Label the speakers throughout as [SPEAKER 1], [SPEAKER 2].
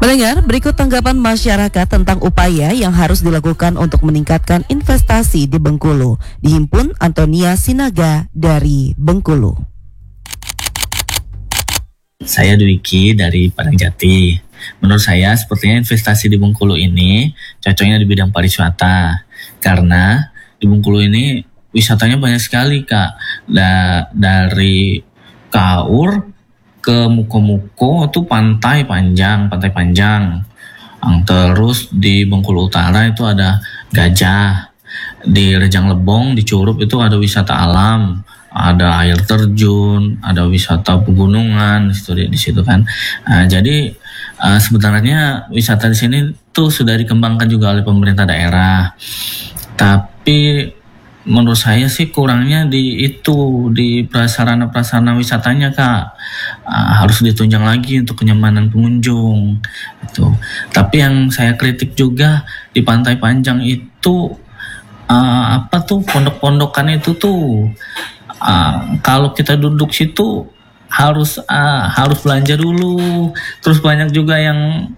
[SPEAKER 1] Pendengar, berikut tanggapan masyarakat tentang upaya yang harus dilakukan untuk meningkatkan investasi di Bengkulu. Dihimpun Antonia Sinaga dari Bengkulu.
[SPEAKER 2] Saya Dwiki dari Padang Jati. Menurut saya sepertinya investasi di Bengkulu ini cocoknya di bidang pariwisata. Karena di Bengkulu ini wisatanya banyak sekali, Kak. Dari Kaur ke Muko-Muko itu pantai panjang. Terus di Bengkulu Utara itu ada Gajah. Di Rejang Lebong, di Curup itu ada wisata alam, ada air terjun, ada wisata pegunungan di situ kan. Jadi sebenarnya wisata di sini tuh sudah dikembangkan juga oleh pemerintah daerah. Tapi menurut saya sih kurangnya di prasarana wisatanya, Kak. Harus ditunjang lagi untuk kenyamanan pengunjung itu. Tapi yang saya kritik juga di Pantai Panjang itu pondok-pondokan itu tuh kalau kita duduk situ harus belanja dulu. Terus banyak juga yang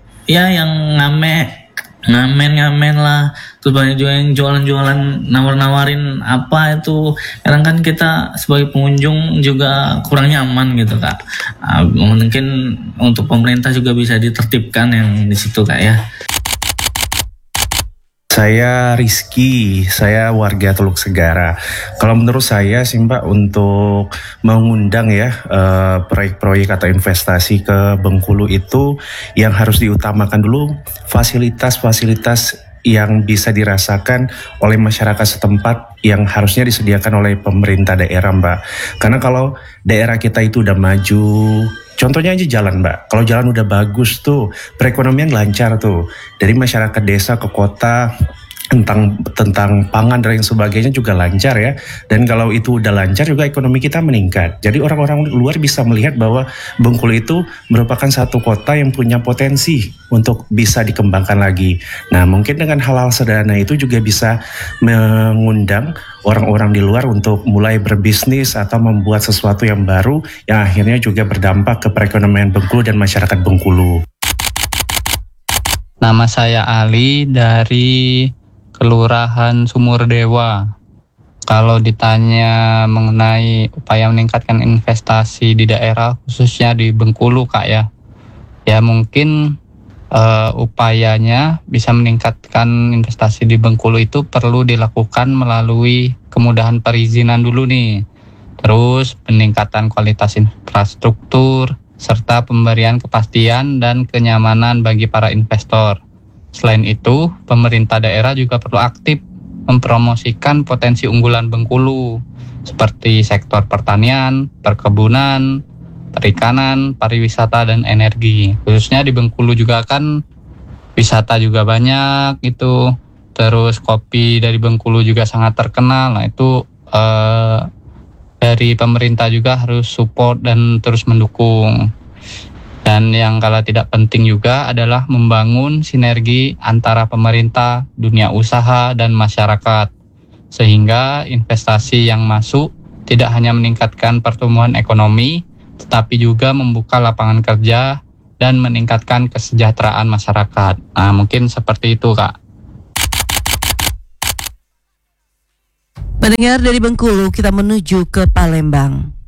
[SPEAKER 2] ngamen lah. Terus banyak juga yang jualan-jualan, nawar-nawarin apa itu. Kadang kan kita sebagai pengunjung juga kurang nyaman gitu, Kak. Mungkin untuk pemerintah juga bisa ditertibkan yang di situ, Kak, ya.
[SPEAKER 3] Saya Rizky, saya warga Teluk Segara. Kalau menurut saya sih Mbak, untuk mengundang proyek-proyek atau investasi ke Bengkulu itu yang harus diutamakan dulu fasilitas-fasilitas yang bisa dirasakan oleh masyarakat setempat yang harusnya disediakan oleh pemerintah daerah, Mbak. Karena kalau daerah kita itu udah maju, contohnya aja jalan, Mbak. Kalau jalan udah bagus tuh, perekonomian lancar tuh. Dari masyarakat desa ke kota, tentang pangan dan sebagainya juga lancar ya. Dan kalau itu udah lancar juga ekonomi kita meningkat. Jadi orang-orang luar bisa melihat bahwa Bengkulu itu merupakan satu kota yang punya potensi untuk bisa dikembangkan lagi. Nah, mungkin dengan hal-hal sederhana itu juga bisa mengundang orang-orang di luar untuk mulai berbisnis atau membuat sesuatu yang baru yang akhirnya juga berdampak ke perekonomian Bengkulu dan masyarakat Bengkulu.
[SPEAKER 4] Nama saya Ali dari Kelurahan Sumurdewa. Kalau ditanya mengenai upaya meningkatkan investasi di daerah, khususnya di Bengkulu, Kak, ya mungkin upayanya bisa meningkatkan investasi di Bengkulu itu perlu dilakukan melalui kemudahan perizinan dulu nih, terus peningkatan kualitas infrastruktur, serta pemberian kepastian dan kenyamanan bagi para investor. Selain itu, pemerintah daerah juga perlu aktif mempromosikan potensi unggulan Bengkulu seperti sektor pertanian, perkebunan, perikanan, pariwisata, dan energi. Khususnya di Bengkulu juga kan wisata juga banyak gitu. Terus kopi dari Bengkulu juga sangat terkenal. Nah itu dari pemerintah juga harus support dan terus mendukung. Dan yang kalah tidak penting juga adalah membangun sinergi antara pemerintah, dunia usaha, dan masyarakat. Sehingga investasi yang masuk tidak hanya meningkatkan pertumbuhan ekonomi, tetapi juga membuka lapangan kerja dan meningkatkan kesejahteraan masyarakat. Nah, mungkin seperti itu, Kak.
[SPEAKER 1] Pendengar, dari Bengkulu kita menuju ke Palembang.